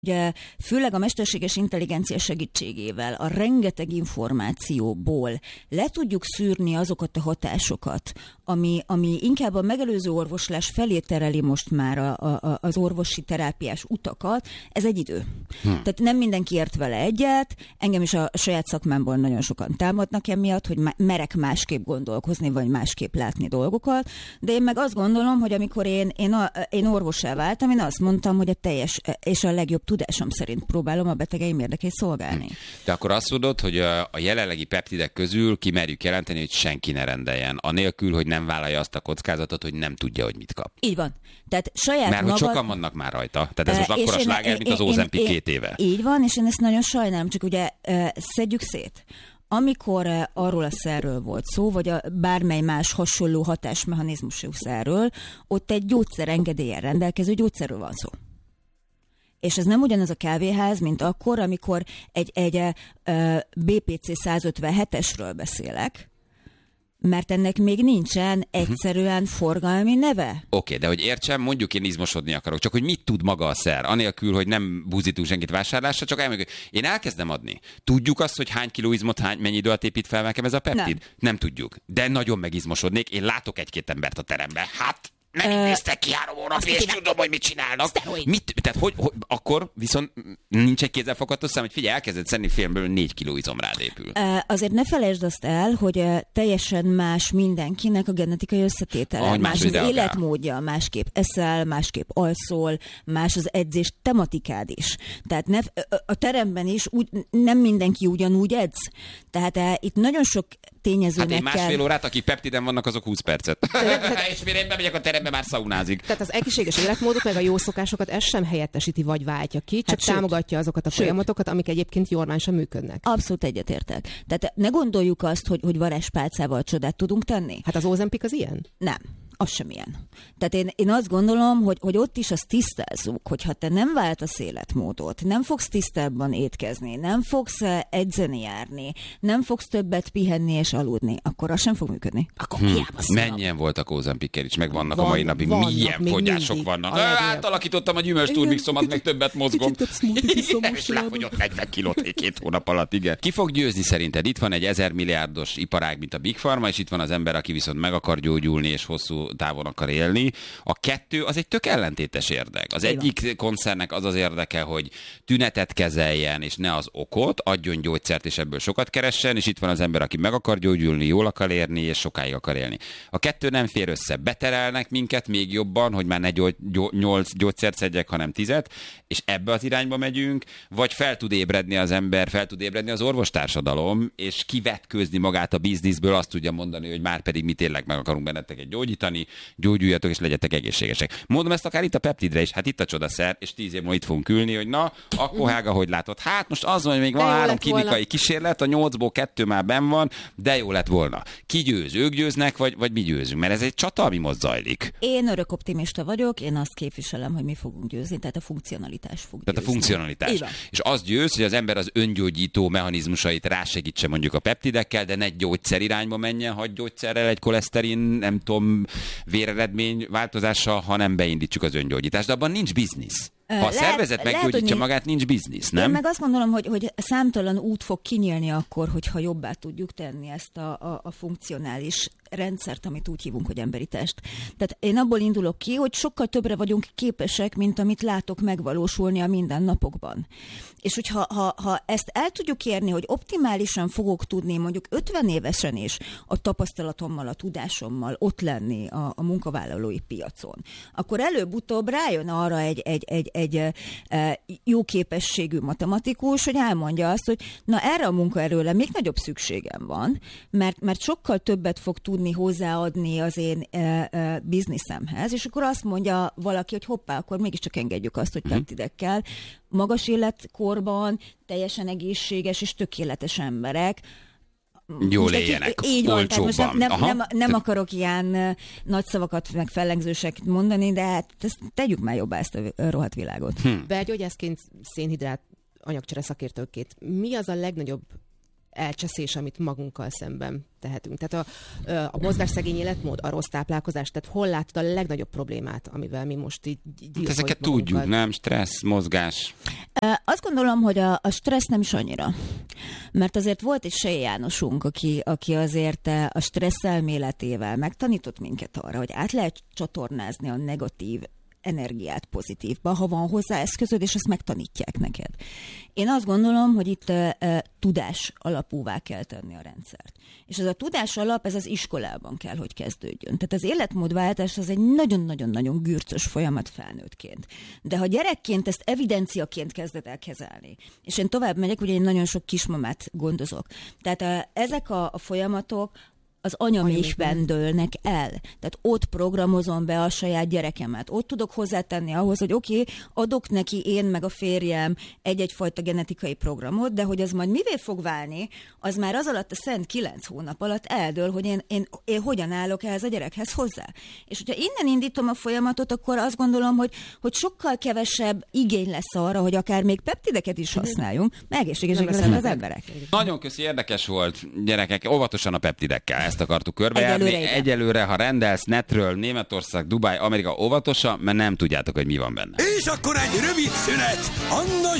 Ugye, főleg a mesterséges intelligencia segítségével a rengeteg információból le tudjuk szűrni azokat a hatásokat, ami inkább a megelőző orvoslás felé tereli most már az orvosi terápiás utakat, ez egy idő. Tehát nem mindenki ért vele egyet, engem is a saját szakmámból nagyon sokan támadnak emiatt, hogy merek másképp gondolkozni, vagy másképp látni dolgokat, de én meg azt gondolom, hogy amikor én orvossá váltam, én azt mondtam, hogy a teljes és a legjobb tudásom szerint próbálom a betegeim érdekét szolgálni. De akkor azt mondod, hogy a jelenlegi peptidek közül kimerjük jelenteni, hogy senki ne rendeljen, anélkül, hogy nem vállalja azt a kockázatot, hogy nem tudja, hogy mit kap. Így van. Tehát saját mert magad... hogy sokan vannak már rajta. Tehát ez most akkora sláger, mint az Ozempic 2 éve. Így van, és én ezt nagyon sajnálom, csak ugye szedjük szét. Amikor arról a szerről volt szó, vagy bármely más hasonló hatásmechanizmusú szerről, ott egy gyógyszerengedéllyel rendelkező gyógyszerről van szó. És ez nem ugyanaz a kávéház, mint akkor, amikor egy BPC 157-esről beszélek, mert ennek még nincsen egyszerűen forgalmi neve. Oké, de hogy értsem, mondjuk én izmosodni akarok, csak hogy mit tud maga a szer, anélkül, hogy nem búzítunk senkit vásárlásra, csak elmondjuk, én elkezdem adni. Tudjuk azt, hogy hány kiló izmot, mennyi idő alatt épít fel nekem ez a peptid? Nem tudjuk. De nagyon megizmosodnék, én látok egy-két embert a teremben. Hát... Nem így néztek ki 3 óra, és tudom, hogy mit csinálnak. Tehát hogy akkor viszont nincs egy kézzelfogható szám, hogy figyelj, elkezded szedni filmből 4 kiló izom rád épül. Azért ne felejtsd azt el, hogy teljesen más mindenkinek a genetikai összetétele. Ahogy más az életmódja, másképp eszel, másképp alszol, más az edzés tematikád is. Tehát a teremben is nem mindenki ugyanúgy edz. Tehát itt nagyon sok tényezőnek kell... Hát én másfél órát, akik peptiden vannak, azok 20 percet. És mire én bemegyek a terembe, már szaunázik. Tehát az egészséges életmódot, meg a jó szokásokat ez sem helyettesíti, vagy váltja ki, csak támogatja azokat a folyamatokat, amik egyébként normálisan működnek. Abszolút egyetértek. Tehát ne gondoljuk azt, hogy varázspálcával csodát tudunk tenni. Hát az Ozempic az ilyen? Nem. Az sem ilyen. Tehát én azt gondolom, hogy ott is azt tisztázzuk, hogy ha te nem váltasz életmódot, nem fogsz tisztábban étkezni, nem fogsz edzeni járni, nem fogsz többet pihenni és aludni, akkor az sem fog működni. Akkor mennyien voltak Ozempickel is, meg vannak a mai napig, milyen fogyások vannak. Átalakítottam a gyümölcs turmixomat, meg többet mozgom. És lefogyott 40 kilót 2 hónap alatt, igen. Ki fog győzni szerinted? Itt van egy 1000 milliárdos iparág, mint a Big Pharma, és itt van az ember, aki viszont meg akar gyógyulni és hosszú távon akar élni. A kettő az egy tök ellentétes érdek. Az egyik koncernnek az érdeke, hogy tünetet kezeljen, és ne az okot, adjon gyógyszert, és ebből sokat keressen, és itt van az ember, aki meg akar gyógyulni, jól akar érni, és sokáig akar élni. A kettő nem fér össze. Beterelnek minket még jobban, hogy már ne 8 gyógyszert szedjek, hanem 10, és ebbe az irányba megyünk, vagy fel tud ébredni az ember, fel tud ébredni az orvostársadalom, és kivetkőzni magát a bizniszből, azt tudja mondani, hogy már pedig mi tényleg meg akarunk benneteket gyógyítani, gyógyuljatok és legyetek egészségesek. Mondom ezt akár itt a peptidre is, hát itt a csodaszer, és 10 év múlva itt fogunk ülni, hogy na, akkor Hága, hogy látod? Hát most az van, hogy még van 3 klinikai kísérlet, a 8-ból 2 már benn van, de jó lett volna. Ki győz? Ők győznek, vagy mi győzünk? Mert ez egy csata, ami most zajlik. Én örök optimista vagyok, én azt képviselem, hogy mi fogunk győzni, tehát a funkcionalitás fog győzni. Tehát a funkcionalitás. És az győz, hogy az ember az öngyógyító mechanizmusait rásegítse mondjuk a peptidekkel, de ne gyógyszer irányba menjen, hagy gyógyszerrel egy koleszterin, nem tudom, véreredmény változással, hanem beindítsuk az öngyógyítást. De abban nincs biznisz. Ha a szervezet meggyógyítja magát, nincs biznisz, nem? Én meg azt gondolom, hogy számtalan út fog kinyílni akkor, hogyha jobbá tudjuk tenni ezt a funkcionális rendszert, amit úgy hívunk, hogy emberi test. Tehát én abból indulok ki, hogy sokkal többre vagyunk képesek, mint amit látok megvalósulni a mindennapokban. És hogyha ezt el tudjuk érni, hogy optimálisan fogok tudni mondjuk 50 évesen is a tapasztalatommal, a tudásommal ott lenni a munkavállalói piacon, akkor előbb-utóbb rájön arra egy jó képességű matematikus, hogy elmondja azt, hogy na erre a munkaerőre még nagyobb szükségem van, mert sokkal többet fog tudni hozzáadni az én bizniszemhez, és akkor azt mondja valaki, hogy hoppá, akkor mégiscsak engedjük azt, hogy peptidekkel magas életkorban teljesen egészséges és tökéletes emberek jól éljenek, így van, olcsóbban. Nem akarok ilyen nagy szavakat, meg fellengzőseket mondani, de hát tegyük már jobbá ezt a rohadt világot. Belgyógyászként, szénhidrát anyagcsere szakértőként, mi az a legnagyobb elcseszés, amit magunkkal szemben tehetünk. Tehát a mozgásszegény életmód, a rossz táplálkozás, tehát hol látod a legnagyobb problémát, amivel mi most így gyilkoljuk ezeket magunkat? tudjuk, nem? Stressz, mozgás. Azt gondolom, hogy a stressz nem is annyira. Mert azért volt egy Sej Jánosunk, aki azért a stressz elméletével megtanított minket arra, hogy át lehet csatornázni a negatív energiát pozitívba, ha van hozzá eszközöd, és ezt megtanítják neked. Én azt gondolom, hogy itt tudás alapúvá kell tenni a rendszert. És ez a tudás alap, ez az iskolában kell, hogy kezdődjön. Tehát az életmódváltás az egy nagyon-nagyon-nagyon gürcös folyamat felnőttként. De ha gyerekként ezt evidenciaként kezded el kezelni, és én tovább megyek, ugye én nagyon sok kismamát gondozok. Tehát ezek a folyamatok az anyaméhben dőlnek el. Tehát ott programozom be a saját gyerekemet. Ott tudok hozzátenni ahhoz, hogy oké, adok neki én meg a férjem egy-egyfajta genetikai programot, de hogy az majd mivé fog válni, az már az alatt a szent 9 hónap alatt eldől, hogy én hogyan állok ehhez a gyerekhez hozzá. És hogyha innen indítom a folyamatot, akkor azt gondolom, hogy sokkal kevesebb igény lesz arra, hogy akár még peptideket is használjunk, meg egészségesek lesznek az emberek. Nagyon köszi, érdekes volt, gyerekek, óvatosan a peptidekkel. Ezt akartuk körbejárni. Egyelőre, ha rendelsz netről, Németország, Dubáj, Amerika, óvatosan, mert nem tudjátok, hogy mi van benne. És akkor egy rövid szünet, Anna